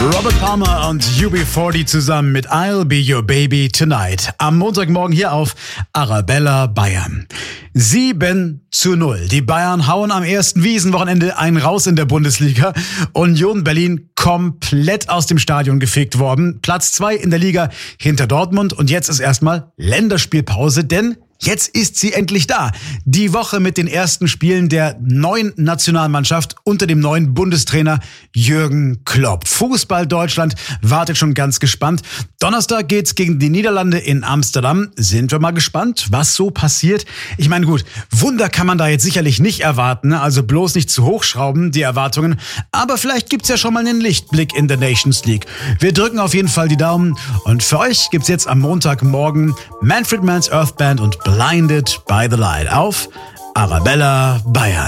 Robert Palmer und UB40 zusammen mit I'll Be Your Baby Tonight. Am Montagmorgen hier auf Arabella Bayern. 7:0. Die Bayern hauen am ersten Wiesenwochenende einen raus in der Bundesliga. Union Berlin komplett aus dem Stadion gefegt worden. Platz 2 in der Liga hinter Dortmund. Und jetzt ist erstmal Länderspielpause, denn jetzt ist sie endlich da. Die Woche mit den ersten Spielen der neuen Nationalmannschaft unter dem neuen Bundestrainer Jürgen Klopp. Fußball Deutschland wartet schon ganz gespannt. Donnerstag geht's gegen die Niederlande in Amsterdam. Sind wir mal gespannt, was so passiert. Ich meine, gut, Wunder kann man da jetzt sicherlich nicht erwarten, ne? Also bloß nicht zu hochschrauben, die Erwartungen. Aber vielleicht gibt's ja schon mal einen Lichtblick in der Nations League. Wir drücken auf jeden Fall die Daumen. Und für euch gibt's jetzt am Montagmorgen Manfred Mann's Earth Band und Blinded by the Light auf Arabella Bayern.